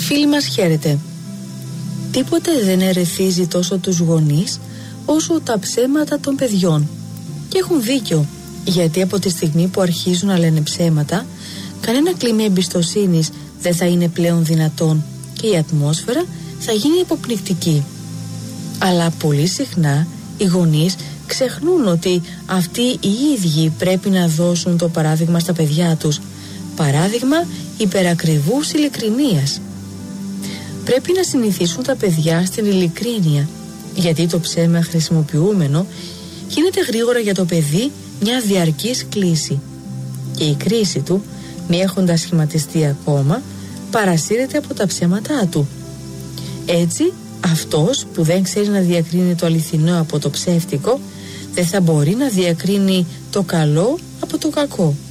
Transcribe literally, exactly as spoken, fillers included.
Φίλοι μας, χαίρετε. Τίποτε δεν ερεθίζει τόσο τους γονείς όσο τα ψέματα των παιδιών. Και έχουν δίκιο, γιατί από τη στιγμή που αρχίζουν να λένε ψέματα, κανένα κλίμα εμπιστοσύνης δεν θα είναι πλέον δυνατόν και η ατμόσφαιρα θα γίνει υποπνικτική. Αλλά πολύ συχνά οι γονείς ξεχνούν ότι αυτοί οι ίδιοι πρέπει να δώσουν το παράδειγμα στα παιδιά τους, παράδειγμα υπερακριβούς ειλικρινείας. Πρέπει να συνηθίσουν τα παιδιά στην ειλικρίνεια, γιατί το ψέμα χρησιμοποιούμενο γίνεται γρήγορα για το παιδί μια διαρκής κλίση και η κρίση του, μη έχοντας σχηματιστεί ακόμα, παρασύρεται από τα ψέματά του. Έτσι, αυτός που δεν ξέρει να διακρίνει το αληθινό από το ψεύτικο, δεν θα μπορεί να διακρίνει το καλό από το κακό.